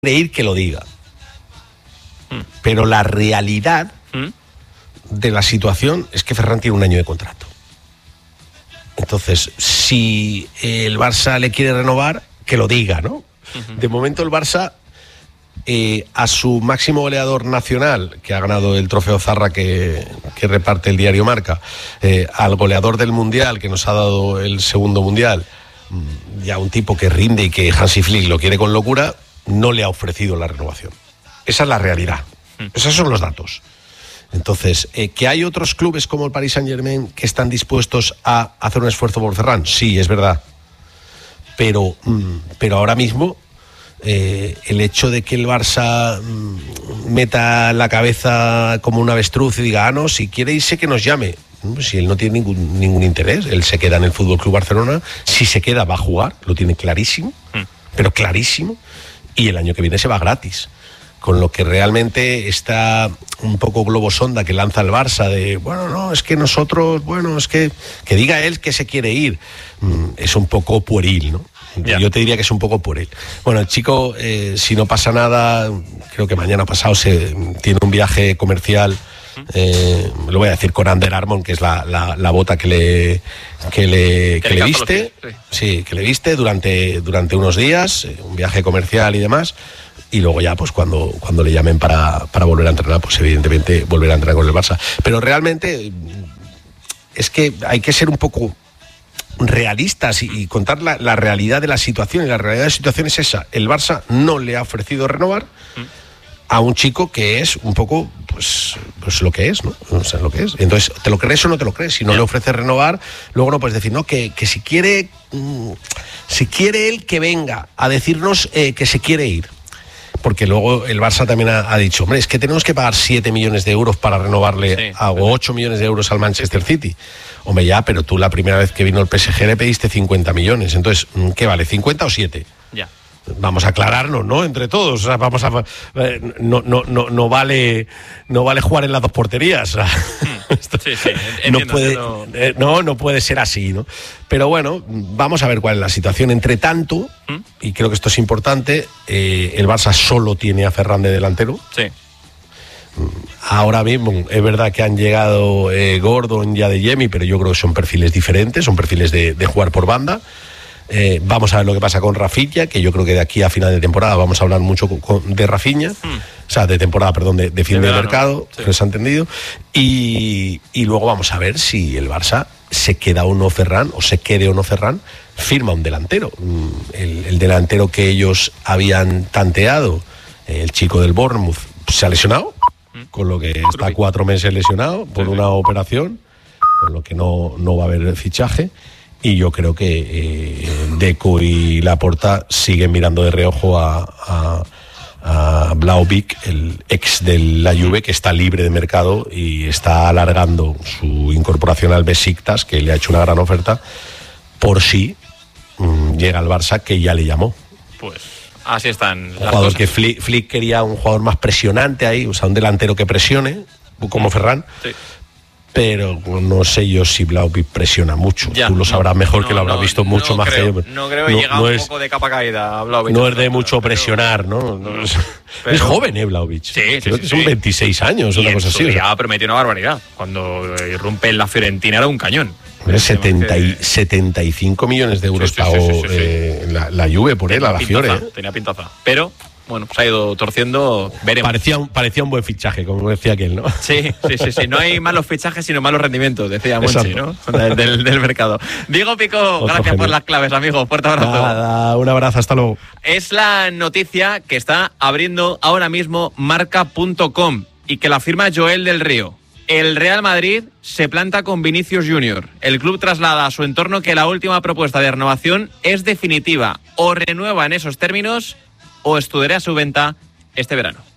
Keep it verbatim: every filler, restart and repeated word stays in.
ir que lo diga. Mm. Pero la realidad mm. de la situación es que Ferran tiene un año de contrato. Entonces, si el Barça le quiere renovar, que lo diga, ¿no? Uh-huh. De momento el Barça, eh, a su máximo goleador nacional, que ha ganado el trofeo Zarra que, que reparte el diario Marca, eh, al goleador del Mundial, que nos ha dado el segundo Mundial, ya un tipo que rinde y que Hansi Flick lo quiere con locura, no le ha ofrecido la renovación. Esa es la realidad. Uh-huh. Esos son los datos. Entonces, eh, ¿que hay otros clubes como el Paris Saint-Germain que están dispuestos a hacer un esfuerzo por Ferran? Sí, es verdad. Pero, mm, pero ahora mismo, eh, el hecho de que el Barça mm, meta la cabeza como un avestruz y diga, ah, no, si quiere irse que nos llame. Si él no tiene ningún, ningún interés, él se queda en el F C Barcelona. Si se queda, va a jugar, lo tiene clarísimo, mm. pero clarísimo. Y el año que viene se va gratis. Con lo que realmente está un poco globo sonda que lanza el Barça de, bueno, no, es que nosotros, bueno, es que que diga él que se quiere ir, es un poco pueril, ¿no? Yeah. Yo te diría que es un poco pueril. Bueno, el chico, eh, si no pasa nada, creo que mañana pasado se tiene un viaje comercial, eh, lo voy a decir con Under Armour, que es la, la, la bota que le que le, que que le viste, sí. sí, que le viste durante, durante unos días, un viaje comercial y demás. Y luego ya, pues cuando, cuando le llamen para, para volver a entrenar, pues evidentemente volverá a entrenar con el Barça. Pero realmente es que hay que ser un poco realistas y, y contar la, la realidad de la situación. Y la realidad de la situación es esa. El Barça no le ha ofrecido renovar a un chico que es un poco, pues, pues lo que es, ¿no? O sea, lo que es. Entonces, ¿te lo crees o no te lo crees? Si no le ofreces renovar, luego no puedes decir, no, que, que si quiere, mmm, si quiere él que venga a decirnos eh, que se quiere ir. Porque luego el Barça también ha, ha dicho, hombre, es que tenemos que pagar siete millones de euros para renovarle sí, a, o ocho millones de euros al Manchester City. Hombre, ya, pero tú la primera vez que vino el P S G le pediste cincuenta millones. Entonces, ¿qué vale? ¿cincuenta o siete? Ya. Vamos a aclararnos, ¿no? Entre todos. O sea, vamos a eh, no, no, no, no vale no vale jugar en las dos porterías. O sea, sí, sí, no puede, eh, no, no puede ser así, ¿no? Pero bueno, vamos a ver cuál es la situación. Entre tanto, ¿Mm? y creo que esto es importante, eh, el Barça solo tiene a Ferran de delantero. Sí. Ahora mismo es verdad que han llegado eh, Gordon y Adeyemi, pero yo creo que son perfiles diferentes, son perfiles de, de jugar por banda. Eh, vamos a ver lo que pasa con Rafinha, que yo creo que de aquí a final de temporada vamos a hablar mucho con, con, de Rafinha, hmm. o sea, de temporada, perdón, de, de fin de, de mercado, sí. que se ha entendido, y, y luego vamos a ver si el Barça se queda o no Ferran, o se quede o no Ferran, firma un delantero. El, el delantero que ellos habían tanteado, el chico del Bournemouth, se ha lesionado, hmm. con lo que está cuatro meses lesionado por sí, una sí. operación, con lo que no, no va a haber fichaje. Y yo creo que eh, Deco y Laporta siguen mirando de reojo a, a, a Vlahovic, el ex de la Juve, que está libre de mercado y está alargando su incorporación al Besiktas, que le ha hecho una gran oferta, por si mmm, llega al Barça, que ya le llamó. Pues así están las un jugador cosas. Que Flick, Flick quería un jugador más presionante ahí, o sea, un delantero que presione, como Ferran. Sí. Pero no sé yo si Vlahovic presiona mucho. Ya, Tú lo sabrás no, mejor, no, que lo habrás no, visto mucho no más creo, que yo. No creo que no, llega no un es, poco de capa caída Vlahovic. No es de mucho pero, presionar, ¿no? no es, pero, es joven, ¿eh, Vlahovic? Sí, sí, creo sí, que son sí. veintiséis años, y una cosa así. Ya prometió una barbaridad. Cuando irrumpe en la Fiorentina era un cañón. setenta y, setenta y cinco millones de euros sí, sí, pagó sí, sí, sí, sí. Eh, la, la Juve por él, a la Fiore. ¿eh? Tenía pintaza. Pero... bueno, se ha ido torciendo, veremos. Parecía un, parecía un buen fichaje, como decía aquel, ¿no? Sí, sí, sí, sí. No hay malos fichajes, sino malos rendimientos, decía Monchi, ¿no? Del, del, del mercado. Diego Pico, Otro gracias genio. por las claves, amigo. Fuerte abrazo. Nada, un abrazo, hasta luego. Es la noticia que está abriendo ahora mismo marca punto com y que la firma Joel del Río. El Real Madrid se planta con Vinicius Junior. El club traslada a su entorno que la última propuesta de renovación es definitiva. O renueva en esos términos o estudiará su venta este verano.